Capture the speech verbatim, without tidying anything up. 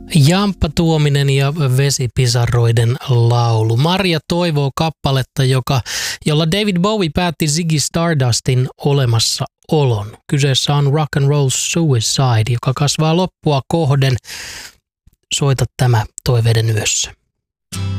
Jamppa Tuominen ja Vesipisaroiden laulu. Maria toivoo kappaletta, joka, jolla David Bowie päätti Ziggy Stardustin olemassaolon. Kyseessä on Rock and Roll Suicide, joka kasvaa loppua kohden. Soita tämä toiveiden yössä.